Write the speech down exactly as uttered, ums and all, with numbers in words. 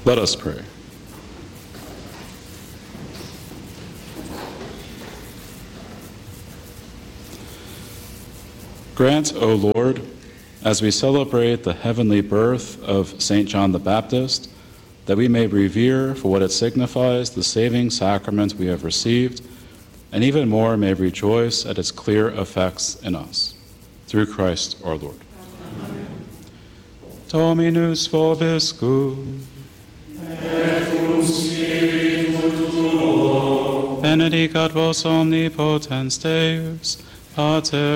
Let us pray. Grant, O Lord, as we celebrate the heavenly birth of Saint John the Baptist, that we may revere for what it signifies the saving sacrament we have received, and even more may rejoice at its clear effects in us. Through Christ our Lord. Amen. Dominus vobiscum. Et cum spiritu tuo. Benedicat vos omnipotens Deus, Pater